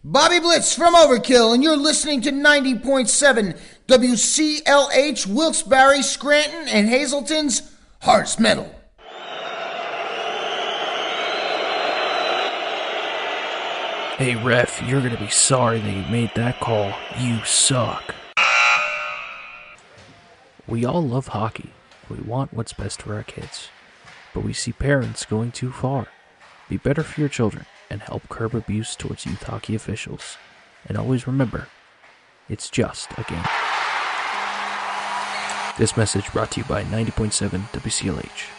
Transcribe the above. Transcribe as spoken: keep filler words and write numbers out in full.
Bobby Blitz from Overkill, and you're listening to ninety point seven W C L H, Wilkes-Barre, Scranton, and Hazleton's Hearts Metal. Hey ref, you're gonna be sorry that you made that call. You suck. We all love hockey. We want what's best for our kids. But we see parents going too far. Be better for your children and help curb abuse towards youth hockey officials. And always remember, it's just a game. This message brought to you by ninety point seven W C L H.